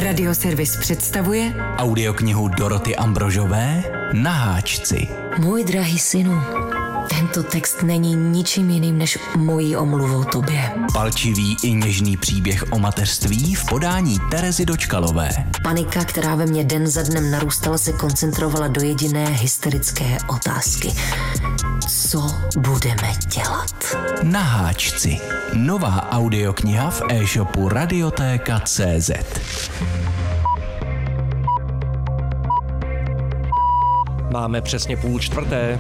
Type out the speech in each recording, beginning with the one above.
Radioservis představuje audioknihu Doroty Ambrožové Na háčci. Můj drahý synu, tento text není ničím jiným než mojí omluvou tobě. Palčivý i něžný příběh o mateřství v podání Terezy Dočkalové. Panika, která ve mně den za dnem narůstala, se koncentrovala do jediné hysterické otázky. Co budeme dělat? Na háčci. Nová audiokniha v e-shopu Radiotéka.cz. Máme přesně 3:30.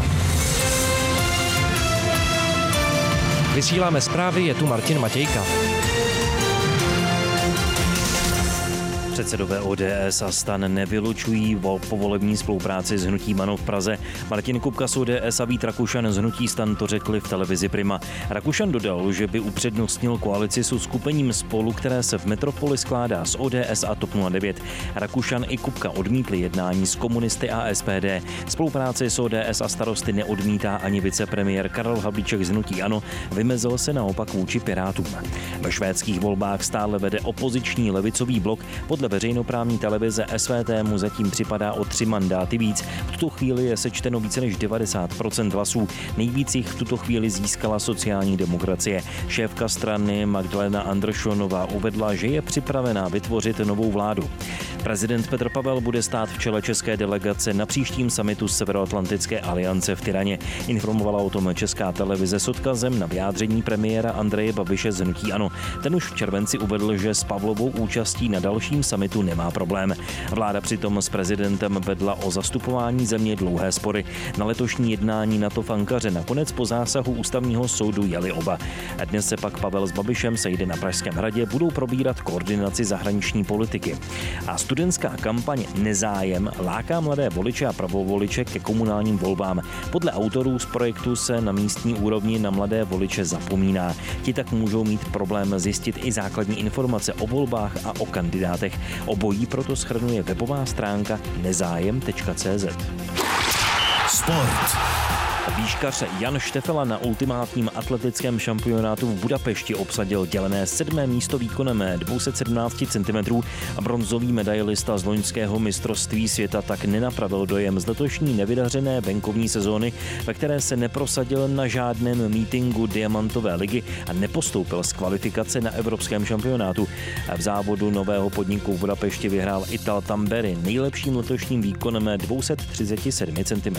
Vysíláme zprávy, je tu Martin Matějka. Předsedové ODS a STAN nevylučují povolební spolupráci s hnutím ANO v Praze. Martin Kupka z ODS a Vít Rakušan z hnutí STAN to řekli v televizi Prima. Rakušan dodal, že by upřednostnil koalici s uskupením Spolu, které se v metropoli skládá z ODS a TOP 09. Rakušan i Kupka odmítli jednání s komunisty a SPD. Spolupráci s ODS a Starosty neodmítá ani vicepremiér Karel Havlíček z hnutí ANO, vymezil se naopak vůči Pirátům. Ve švédských volbách stále vede opoziční levicový blok. Podle veřejnoprávní televize SVT mu zatím připadá o 3 mandáty víc. V tuto chvíli je sečteno více než 90% hlasů. Nejvíc jich v tuto chvíli získala sociální demokracie. Šéfka strany Magdalena Andersonová uvedla, že je připravená vytvořit novou vládu. Prezident Petr Pavel bude stát v čele české delegace na příštím summitu Severoatlantické aliance v Tiraně. Informovala o tom Česká televize s odkazem na vyjádření premiéra Andreje Babiše z hnutí ANO. Ten už v červenci uvedl, že s Pavlovou účastí na dalším summitu nemá problém. Vláda přitom s prezidentem vedla o zastupování země dlouhé spory. Na letošní jednání NATO v Ankaře nakonec po zásahu ústavního soudu jeli oba. Dnes se pak Pavel s Babišem sejde na Pražském hradě, budou probírat koordinaci zahraniční politiky. A studentská kampaň Nezájem láká mladé voliče a pravovoliče ke komunálním volbám. Podle autorů z projektu se na místní úrovni na mladé voliče zapomíná. Ti tak můžou mít problém zjistit i základní informace o volbách a o kandidátech. Obojí proto shrnuje webová stránka nezájem.cz. Sport. Výškař Jan Štefela na ultimátním atletickém šampionátu v Budapešti obsadil dělené 7. místo výkonem 217 cm a bronzový medailista z loňského mistrovství světa tak nenapravil dojem z letošní nevydařené venkovní sezóny, ve které se neprosadil na žádném mítinku Diamantové ligy a nepostoupil z kvalifikace na evropském šampionátu. V závodu nového podniku v Budapešti vyhrál Ital Tamberi nejlepším letošním výkonem 237 cm.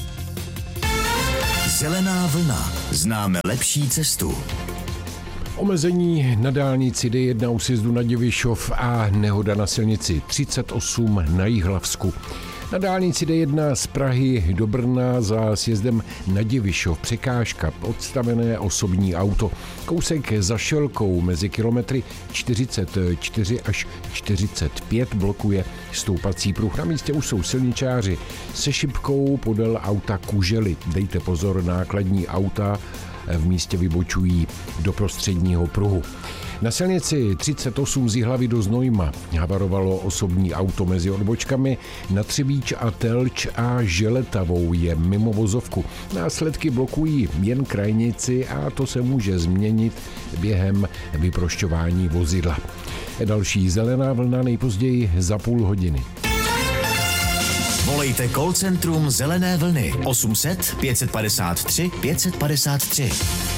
Zelená vlna. Známe lepší cestu. Omezení na dálnici D1 u sjezdu na Děvišov a nehoda na silnici 38 na Jihlavsku. Na dálnici D1 z Prahy do Brna za sjezdem na Děvišov překážka, odstavené osobní auto. Kousek za Šelkou mezi kilometry 44 až 45 blokuje stoupací pruh. Na místě už jsou silničáři se šipkou podél auta Kužely. Dejte pozor, nákladní auta v místě vybočují do prostředního pruhu. Na silnici 38 z Jihlavy do Znojma havarovalo osobní auto mezi odbočkami na Třebíč a Telč a Želetavou je mimo vozovku. Následky blokují jen krajnici a to se může změnit během vyprošťování vozidla. Další zelená vlna nejpozději za půl hodiny. Volejte call centrum Zelené vlny 800 553 553.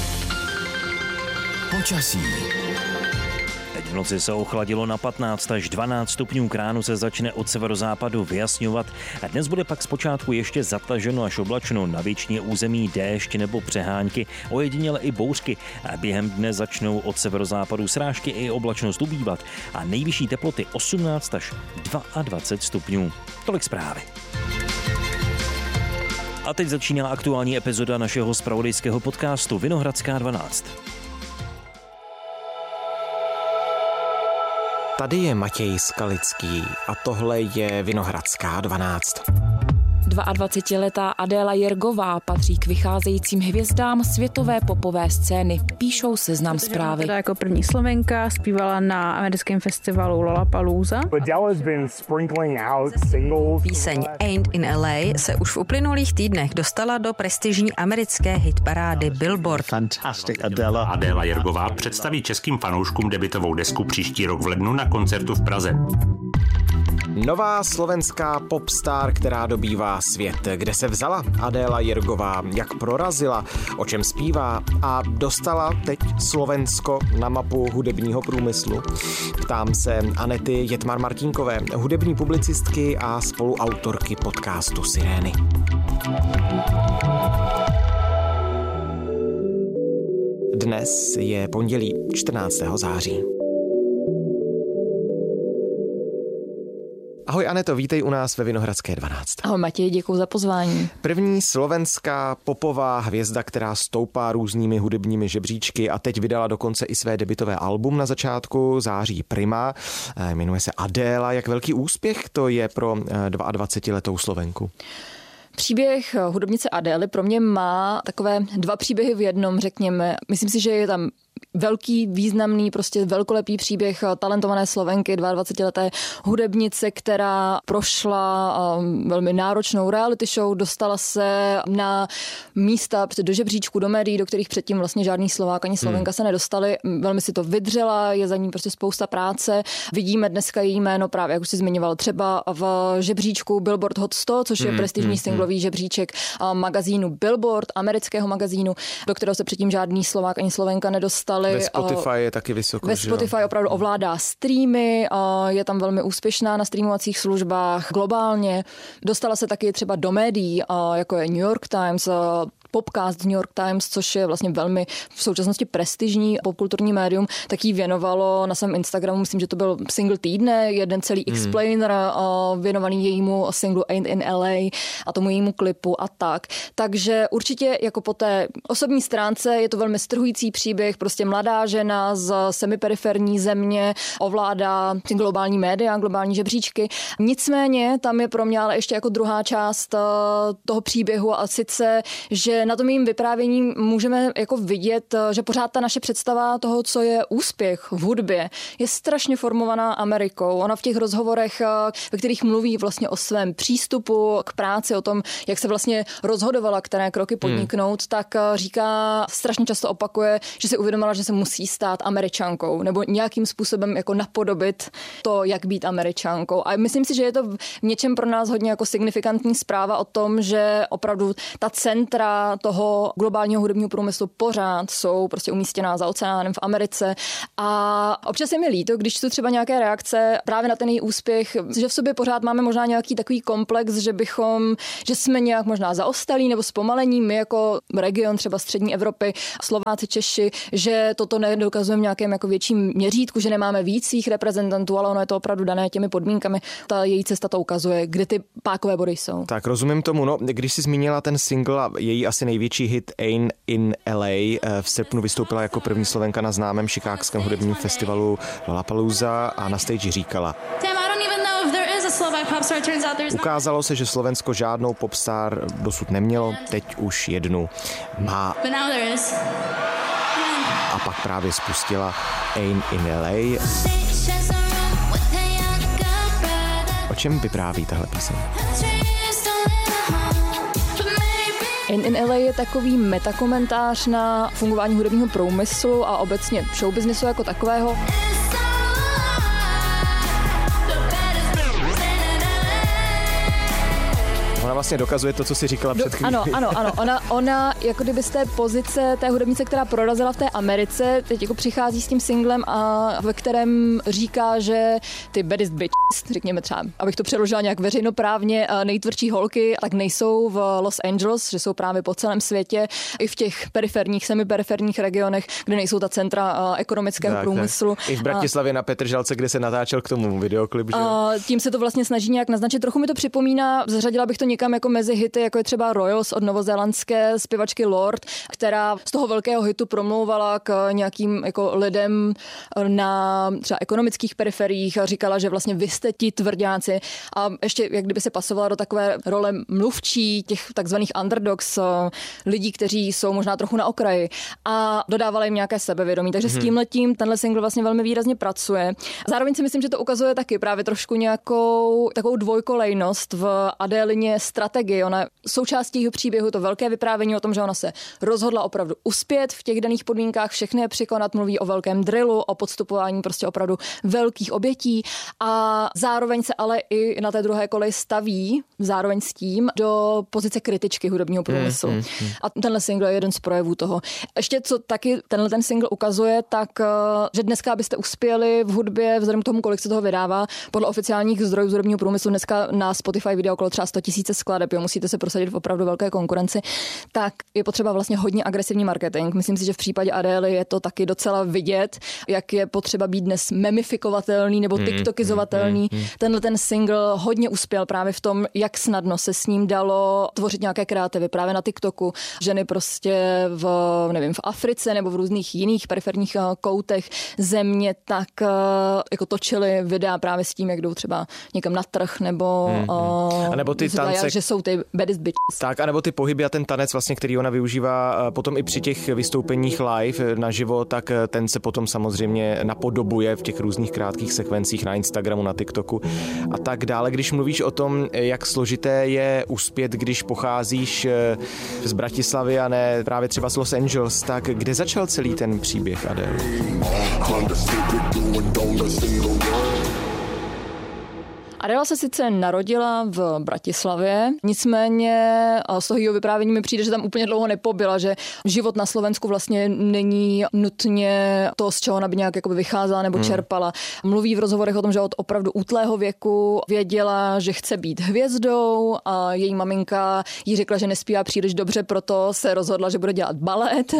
Počasí. Teď v noci se ochladilo na 15 až 12 stupňů, k ránu se začne od severozápadu vyjasňovat a dnes bude pak zpočátku ještě zataženo až oblačno, na většině území déšť nebo přehánky, ojediněle i bouřky a během dne začnou od severozápadu srážky i oblačnost ubývat a nejvyšší teploty 18 až 22 stupňů. Tolik zprávy. A teď začíná aktuální epizoda našeho zpravodajského podcastu Vinohradská 12. Tady je Matěj Skalický a tohle je Vinohradská 12. 22letá Adéla Jergová patří k vycházejícím hvězdám světové popové scény, píšou Seznam Zprávy. Teda jako první Slovenka zpívala na americkém festivalu Lollapalooza. Píseň Ain't in LA se už v uplynulých týdnech dostala do prestižní americké hitparády Billboard. Adéla Jergová představí českým fanouškům debutovou desku příští rok v lednu na koncertu v Praze. Nová slovenská popstar, která dobývá svět. Kde se vzala Adéla Jergová, jak prorazila, o čem zpívá a dostala teď Slovensko na mapu hudebního průmyslu? Ptám se Anety Jetmar-Martínkové, hudební publicistky a spoluautorky podcastu Sirény. Dnes je pondělí 14. září. Ahoj Aneto, vítej u nás ve Vinohradské 12. Ahoj Matěj, děkuji za pozvání. První slovenská popová hvězda, která stoupá různými hudebními žebříčky a teď vydala dokonce i své debutové album na začátku září Prima. Jmenuje se Adéla. Jak velký úspěch to je pro 22letou Slovenku? Příběh hudebnice Adély pro mě má takové dva příběhy v jednom, řekněme. Myslím si, že je tam velký, významný, prostě velkolepý příběh talentované Slovenky, 22leté hudebnice, která prošla velmi náročnou reality show, dostala se na místa do žebříčku, do médií, do kterých předtím vlastně žádný Slovák ani Slovenka se nedostali. Velmi si to vydřela, je za ní prostě spousta práce. Vidíme dneska její jméno právě, jak už jsi zmiňoval, třeba v žebříčku Billboard Hot 100, což je prestižní singlový žebříček magazínu Billboard, amerického magazínu, do kterého se předtím žádný Slovák ani Slovenka nedostali. Ve Spotify je taky vysoko. Ve Spotify opravdu ovládá streamy, je tam velmi úspěšná na streamovacích službách globálně. Dostala se taky třeba do médií, jako je New York Times, Popcast New York Times, což je vlastně velmi v současnosti prestižní popkulturní médium, tak jí věnovalo na svém Instagramu, myslím, že to byl single týdne, jeden celý explainer věnovaný jejímu singlu Ain't in LA a tomu jejímu klipu a tak. Takže určitě jako po té osobní stránce je to velmi strhující příběh, prostě mladá žena z semiperiferní země ovládá globální média, globální žebříčky. Nicméně tam je pro mě ale ještě jako druhá část toho příběhu a sice, že na tom jejím vyprávění můžeme jako vidět, že pořád ta naše představa toho, co je úspěch v hudbě, je strašně formovaná Amerikou. Ona v těch rozhovorech, ve kterých mluví vlastně o svém přístupu k práci, o tom, jak se vlastně rozhodovala, které kroky podniknout, tak říká, strašně často opakuje, že si uvědomila, že se musí stát Američankou nebo nějakým způsobem jako napodobit to, jak být Američankou. A myslím si, že je to v něčem pro nás hodně jako signifikantní zpráva o tom, že opravdu ta centra toho globálního hudebního průmyslu pořád jsou prostě umístěná za oceánem v Americe. A občas je mi líto, když jsou třeba nějaké reakce právě na ten její úspěch, že v sobě pořád máme možná nějaký takový komplex, že jsme nějak možná zaostalí nebo zpomalení, my jako region třeba střední Evropy, Slováci, Češi, že toto nedokazujeme v nějakém jako větším měřítku, že nemáme víc svých reprezentantů, ale ono je to opravdu dané těmi podmínkami. Ta její cesta to ukazuje, kde ty pákové body jsou. Tak rozumím tomu. No, když jsi zmínila ten single a její asi největší hit Ain't in LA, v srpnu vystoupila jako první Slovenka na známém chicagském hudebním festivalu Lollapalooza a na stage říkala: ukázalo se, že Slovensko žádnou popstar dosud nemělo, teď už jednu má. A pak právě spustila Ain't in LA. O čem vypráví tahle píseň? Ain't in LA je takový metakomentář na fungování hudebního průmyslu a obecně showbiznesu jako takového. Ona vlastně dokazuje to, co si říkala před chvílí. Ano. Ona jako kdyby z té pozice té hudebnice, která prorazila v té Americe, teď jako přichází s tím singlem, a ve kterém říká, že ty baddest bitches, řekněme třeba, abych to přeložila nějak veřejnoprávně, nejtvrdší holky, tak nejsou v Los Angeles, že jsou právě po celém světě, i v těch periferních, semiperiferních regionech, kde nejsou ta centra ekonomického průmyslu. Tak. I v Bratislavě na Petržalce, kde se natáčel k tomu videoklip, že? Tím se to vlastně snaží nějak naznačit. Trochu mi to připomíná, zařadila bych to někam jako mezi hity, jako je třeba Royals od novozélandské zpěvačky Lorde, která z toho velkého hitu promlouvala k nějakým jako lidem na třeba ekonomických periferiích a říkala, že vlastně vy jste ti tvrďáci a ještě jak kdyby se pasovala do takové role mluvčí těch takzvaných underdogs, lidí, kteří jsou možná trochu na okraji a dodávala jim nějaké sebevědomí. Takže s tímhletím tenhle single vlastně velmi výrazně pracuje. Zároveň si myslím, že to ukazuje taky právě trošku nějakou takovou dvojkolejnost v Adélině strategii. Ona součástí jeho příběhu to velké vyprávění o tom, že ona se rozhodla opravdu uspět v těch daných podmínkách, všechny je překonat, mluví o velkém drillu, o podstupování prostě opravdu velkých obětí a zároveň se ale i na té druhé koleji staví zároveň s tím do pozice kritičky hudebního průmyslu. A tenhle single je jeden z projevů toho. Ještě co taky tenhle ten single ukazuje, tak že dneska byste uspěli v hudbě vzhledem k tomu, kolik se toho vydává. Podle oficiálních zdrojů z hudebního průmyslu dneska na Spotify vyjde okolo třeba 100 000 skladeb, jo, musíte se prosadit v opravdu velké konkurenci, tak je potřeba vlastně hodně agresivní marketing. Myslím si, že v případě Adély je to taky docela vidět, jak je potřeba být dnes memifikovatelný nebo tiktokizovatelný. Tenhle ten single hodně uspěl právě v tom, jak snadno se s ním dalo tvořit nějaké kreativy právě na TikToku. Ženy prostě v Africe nebo v různých jiných periferních koutech země tak jako točily videa právě s tím, jak jdou třeba někam na trh nebo ty tance, že jsou ty baddest bitches. Tak, anebo ty pohyby a ten tanec vlastně, který ona využívá potom i při těch vystoupeních live naživo, tak ten se potom samozřejmě napodobuje v těch různých krátkých sekvencích na Instagramu, na TikToku a tak dále. Když mluvíš o tom, jak složité je uspět, když pocházíš z Bratislavy a ne právě třeba z Los Angeles, tak kde začal celý ten příběh Adély? Adéla se sice narodila v Bratislavě, nicméně z toho jejího vyprávění mi přijde, že tam úplně dlouho nepobyla, že život na Slovensku vlastně není nutně to, z čeho ona by nějak jakoby vycházela nebo čerpala. Mluví v rozhovorech o tom, že od opravdu útlého věku věděla, že chce být hvězdou a její maminka jí řekla, že nespívá příliš dobře, proto se rozhodla, že bude dělat balet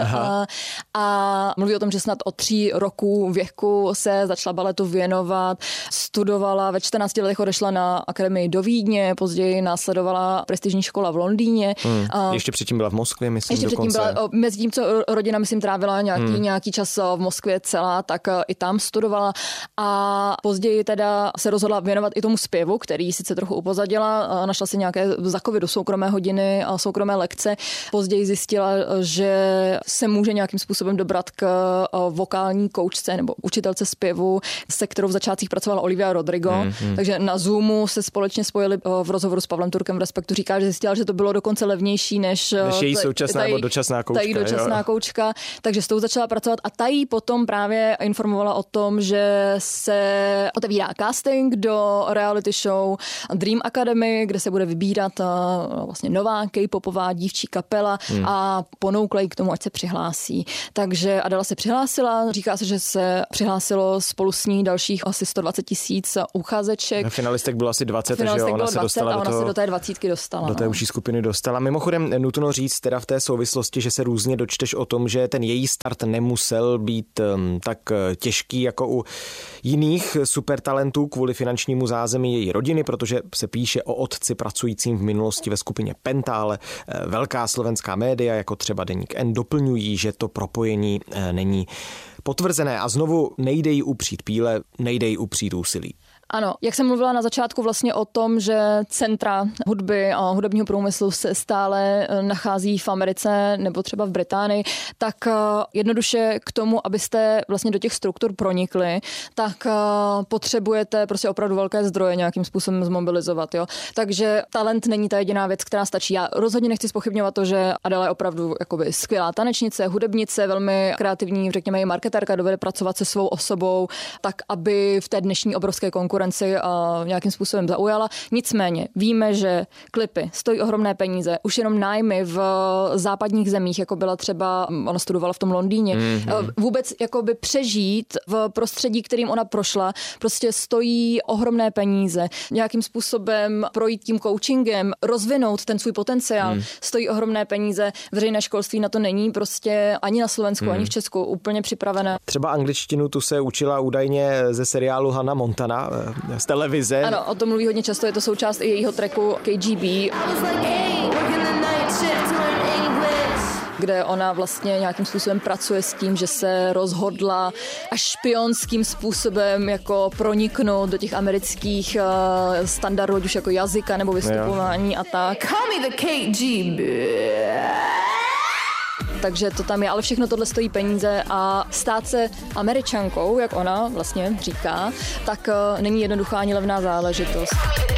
a mluví o tom, že snad od 3 roků věku se začala baletu věnovat, studovala, ve 14 letech odešla na akademii do Vídně, později následovala prestižní škola v Londýně. Ještě předtím byla v Moskvě, myslím, ještě dokonce. Předtím byla, mezi tím, co rodina, myslím, trávila nějaký čas v Moskvě celá, tak i tam studovala a později teda se rozhodla věnovat i tomu zpěvu, který sice trochu upozadila, našla si nějaké za covidu soukromé hodiny a soukromé lekce. Později zjistila, že se může nějakým způsobem dobrat k vokální koučce nebo učitelce zpěvu, se kterou v začátcích pracovala Olivia Rodrigo, takže na Zoomu se společně spojili v rozhovoru s Pavlem Turkem v Respektu. Říká, že zjistila, že to bylo dokonce levnější než její současná nebo dočasná koučka. Ta dočasná koučka, takže s tou začala pracovat a ta jí potom právě informovala o tom, že se otevírá casting do reality show Dream Academy, kde se bude vybírat vlastně nová K-popová dívčí kapela a ponoukla jí k tomu, ať se přihlásí. Takže Adéla se přihlásila, říká se, že se přihlásilo spolu s ní dalších asi 120 000 uchazeček. Finalistek bylo asi 20, takže ona se dostala a ona se do té 20 dostala. Do té užší skupiny dostala. Mimochodem nutno říct teda v té souvislosti, že se různě dočteš o tom, že ten její start nemusel být tak těžký jako u jiných supertalentů kvůli finančnímu zázemí její rodiny, protože se píše o otci pracujícím v minulosti ve skupině Penta, ale velká slovenská média, jako třeba Deník N, doplňují, že to propojení není potvrzené a znovu nejde jí upřít píle, nejde jí upřít úsilí. Ano, jak jsem mluvila na začátku vlastně o tom, že centra hudby a hudebního průmyslu se stále nachází v Americe nebo třeba v Británii, tak jednoduše k tomu, abyste vlastně do těch struktur pronikli, tak potřebujete prostě opravdu velké zdroje nějakým způsobem zmobilizovat. Jo? Takže talent není ta jediná věc, která stačí. Já rozhodně nechci zpochybňovat to, že Adéla je opravdu jakoby skvělá tanečnice, hudebnice, velmi kreativní, řekněme i marketérka, dovede pracovat se svou osobou, tak aby v té dnešní obrovské konkurenci nějakým způsobem zaujala. Nicméně víme, že klipy stojí ohromné peníze. Už jenom nájmy v západních zemích, jako byla třeba, ona studovala v tom Londýně, vůbec jakoby přežít v prostředí, kterým ona prošla, prostě stojí ohromné peníze. Nějakým způsobem projít tím coachingem, rozvinout ten svůj potenciál, stojí ohromné peníze. Veřejné školství na to není prostě ani na Slovensku, ani v Česku úplně připravené. Třeba angličtinu tu se učila údajně ze seriálu Hannah Montana. z televize. Ano, o tom mluví hodně často, je to součást i jejího tracku KGB, kde ona vlastně nějakým způsobem pracuje s tím, že se rozhodla až špionským způsobem jako proniknout do těch amerických standardů, ať už jako jazyka nebo vystupování a tak. Call me the KGB. Takže to tam je, ale všechno tohle stojí peníze a stát se Američankou, jak ona vlastně říká, tak není jednoduchá ani levná záležitost.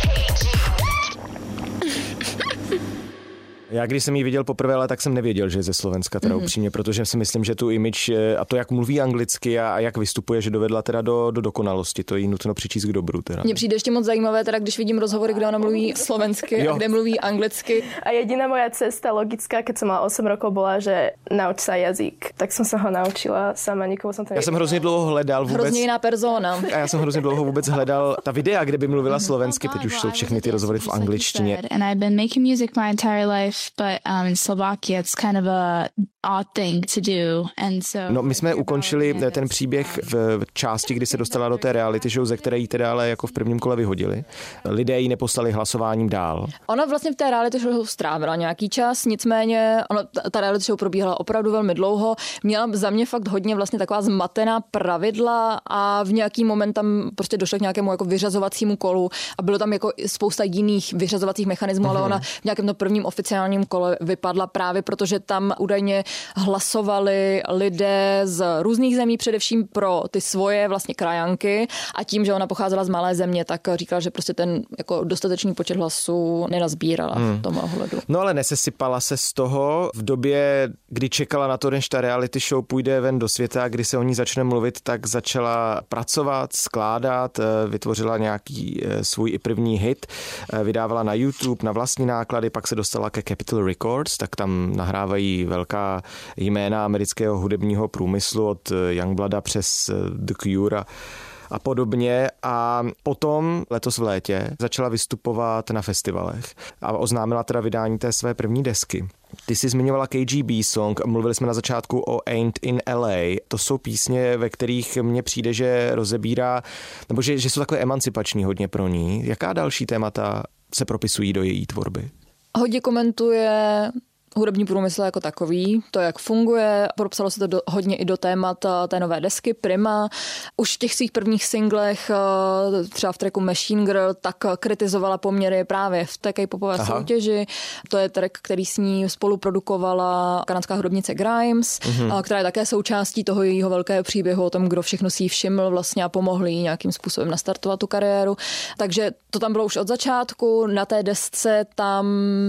Já když jsem ji viděl poprvé, ale tak jsem nevěděl, že je ze Slovenska, teda upřímně, protože si myslím, že tu image a to, jak mluví anglicky a jak vystupuje, že dovedla teda do dokonalosti, to jí nutno přičíst k dobru. Teda. Mně přijde ještě moc zajímavé, teda, když vidím rozhovory, kde ona mluví slovensky a kde mluví anglicky. A jediná moja cesta logická, keď som mala 8 rokov, bola, že nauč sa jazyk. Tak som sa ho naučila sama, nikoho som to Já jsem hrozně dlouho hledal vůbec. Hrozně jiná persona. A já jsem hrozně dlouho vůbec hledal ta videa, kde by mluvila slovensky, teď už jsou všechny ty rozhovory v angličtině. And I've been making music my entire life, but in Slovakia it's kind of a odd thing to do. And so No, my jsme ukončili ten příběh v části, kdy se dostala do té reality show, ze které jí teda ale jako v prvním kole vyhodili. Lidé ji neposlali hlasováním dál. Ona vlastně v té reality show strávila nějaký čas, nicméně ta reality show probíhala opravdu velmi dlouho. Měla za mě fakt hodně vlastně taková zmatená pravidla a v nějaký moment tam prostě došlo k nějakému jako vyřazovacímu kolu a bylo tam jako spousta jiných vyřazovacích mechanismů, ale ona v nějakém to prvním oficiálním kole vypadla právě protože tam údajně hlasovali lidé z různých zemí, především pro ty svoje vlastně krajanky a tím, že ona pocházela z malé země, tak říkala, že prostě ten jako dostatečný počet hlasů nenazbírala v tom ohledu. No ale nesesypala se z toho v době, kdy čekala na to, než ta reality show půjde ven do světa, kdy se o ní začne mluvit, tak začala pracovat, skládat, vytvořila nějaký svůj i první hit, vydávala na YouTube na vlastní náklady, pak se dostala ke Capitol Records, tak tam nahrávají velká jména amerického hudebního průmyslu od Youngblooda přes The Cure a podobně a potom letos v létě začala vystupovat na festivalech a oznámila teda vydání té své první desky. Ty jsi zmiňovala KGB song, mluvili jsme na začátku o Ain't in LA. To jsou písně, ve kterých mně přijde, že rozebírá, nebo že jsou takové emancipační hodně pro ní. Jaká další témata se propisují do její tvorby? Hodně komentuje hudební průmysl jako takový, to, jak funguje. Propsalo se to hodně i do témat té nové desky Prima. Už v těch svých prvních singlech, třeba v tracku Machine Girl, tak kritizovala poměry právě v té K-popové soutěži. To je track, který s ní spoluprodukovala kanadská hudebnice Grimes, která je také součástí toho jejího velkého příběhu o tom, kdo všechno si ji všiml vlastně a pomohl jí nějakým způsobem nastartovat tu kariéru. Takže to tam bylo už od začátku. Na té desce tam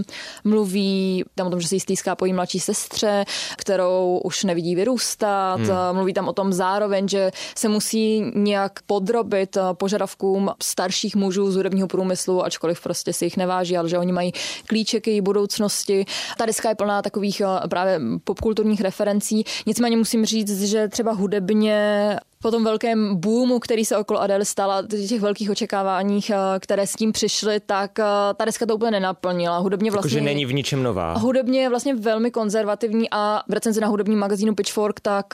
mluví tam o tom, že si jí stýská po jí mladší sestře, kterou už nevidí vyrůstat. Mluví tam o tom zároveň, že se musí nějak podrobit požadavkům starších mužů z hudebního průmyslu, ačkoliv prostě si jich neváží, ale že oni mají klíče k její budoucnosti. Ta deska je plná takových právě popkulturních referencí. Nicméně musím říct, že třeba hudebně po tom velkém boomu, který se okolo Adele stala, těch velkých očekáváních, které s tím přišly, tak ta deska to úplně nenaplnila. Hudebně vlastně Takže není v ničem nová. Hudebně je vlastně velmi konzervativní a v recenzi na hudebním magazínu Pitchfork tak